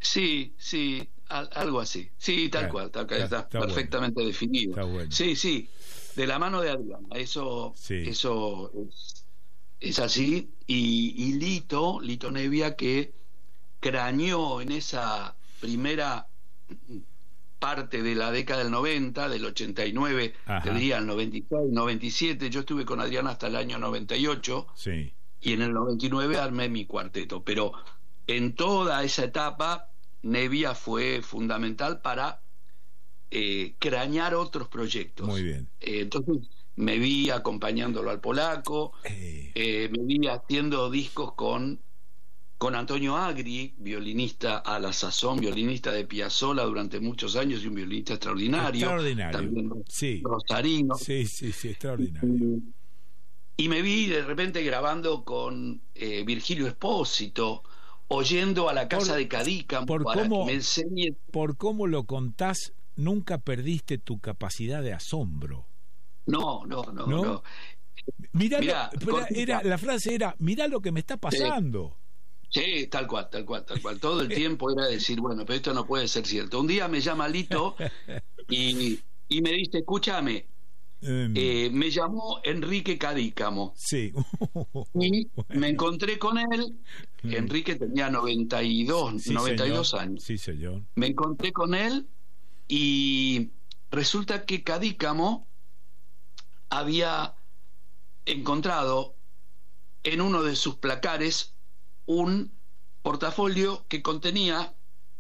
Sí, sí, algo así. Sí, Claro, tal cual, está está bueno, perfectamente definido. está bueno. Sí, sí, de la mano de Adriana, Sí, eso es así. Y Lito Nevia, que craneó en esa primera parte de la década del 90, del 89, te ajá, diría el 96, 97. Yo estuve con Adriana hasta el año 98 sí, y en el 99 armé mi cuarteto, pero en toda esa etapa Nevia fue fundamental para cranear otros muy proyectos. bien. Entonces me vi acompañándolo al polaco, Eh, me vi haciendo discos con Antonio Agri, violinista a la sazón, violinista de Piazzolla durante muchos años y un violinista extraordinario, extraordinario, también sí, Rosarino. sí, sí, sí, extraordinario. Y, y me vi de repente grabando con Virgilio Espósito, oyendo a la casa Por, de Cadícamo por para que me cómo, enseñe. por cómo lo contás, nunca perdiste tu capacidad de asombro, No, no, no, ¿no? no. Míralo, Mirá, cortita. la frase era, mirá lo que me está Sí, pasando. sí, tal cual, tal cual, tal cual. Todo el tiempo era decir, bueno, pero esto no puede ser cierto. Un día me llama Lito y me dice, escúchame, me llamó Enrique Cadícamo. Sí. Y me Bueno. encontré con él. Enrique tenía Sí, noventa y señor. dos años. Sí, señor. Me encontré con él y resulta que Cadícamo había encontrado en uno de sus placares un portafolio que contenía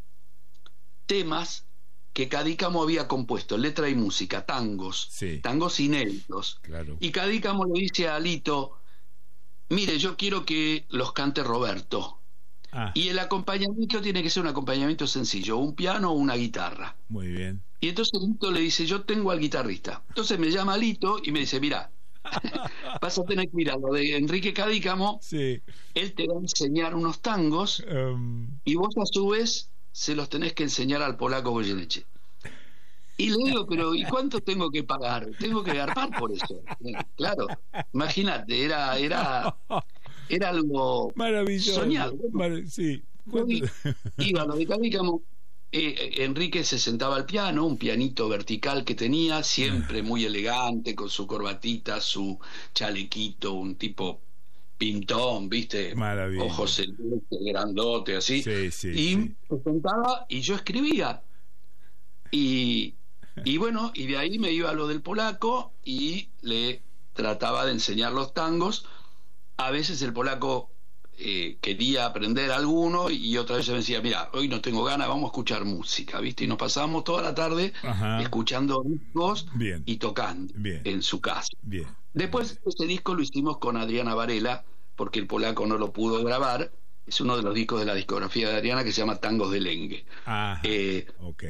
temas que Cadícamo había compuesto, letra y música, Sí, tangos inéditos. claro. Y Cadícamo le dice a Lito, mire, yo quiero que los cante Roberto. Ah, Y el acompañamiento tiene que ser un acompañamiento sencillo, un piano o una guitarra. muy bien. Y entonces Lito le dice, yo tengo al guitarrista. Entonces me llama Lito y me dice, mira, vas a tener que ir a lo de Enrique Cadícamo, Sí. él te va a enseñar unos tangos y vos a su vez se los tenés que enseñar al polaco Goyeneche. Y le digo, pero ¿y cuánto tengo que pagar? Tengo que garpar por eso. Claro, imagínate, era algo soñado. Maravilloso. Sí. Yo ¿Cuánto? iba a lo de Cadícamo, Enrique se sentaba al piano, un pianito vertical que tenía, siempre muy elegante, con su corbatita, su chalequito, un tipo pintón, ¿viste? Ojos Maravilla. celestes, grandote, así. Sí, sí, Y sí. se sentaba y yo escribía. Y, y bueno, y de ahí me iba a lo del polaco y le trataba de enseñar los tangos. A veces el polaco quería aprender alguno y otra vez me decía, mira, hoy no tengo ganas, vamos a escuchar música, ¿viste? Y nos pasábamos toda la tarde Ajá. escuchando discos Bien, y tocando bien, en su casa. bien, Después bien. ese disco lo hicimos con Adriana Varela, porque el polaco no lo pudo grabar. Es uno de los discos de la discografía de Adriana que se llama Tangos de Lengue. Ajá. Eh, Ok.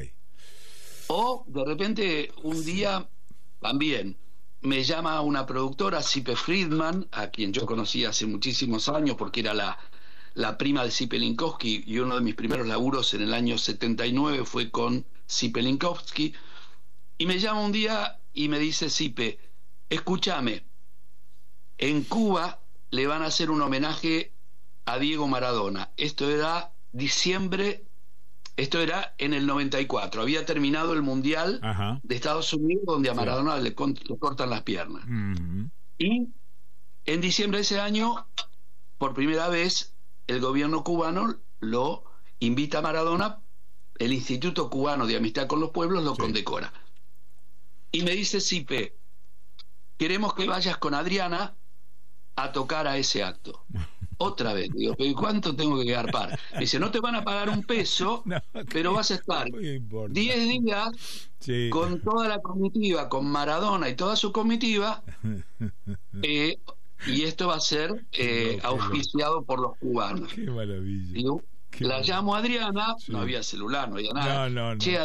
o de repente un Sí. día también me llama una productora, Sipe Friedman, a quien yo conocí hace muchísimos años porque era la prima de Sipe Linkowski, y uno de mis primeros laburos en el año 79 fue con Sipe Linkowski. Y me llama un día y me dice, Sipe, escúchame, en Cuba le van a hacer un homenaje a Diego Maradona. Esto era en el 94. Había terminado el Mundial Ajá. de Estados Unidos, donde a Sí. Maradona le cortan las piernas. Ujú. Y en diciembre de ese año, por primera vez, el gobierno cubano lo invita a Maradona, el Instituto Cubano de Amistad con los Pueblos lo Sí. condecora. Y me dice, Sipe, queremos que vayas con Adriana a tocar a ese acto. Otra vez, digo, ¿pero cuánto tengo que garpar? Me dice, no te van a pagar un peso, No, pero vas a estar no importa. 10 días Sí. con toda la comitiva, con Maradona y toda su comitiva, y esto va a ser Qué auspiciado por los cubanos. qué maravilla. Digo, Qué la maravilla. llamo a Adriana, no Sí. había celular, no había No, nada. no, Che, no.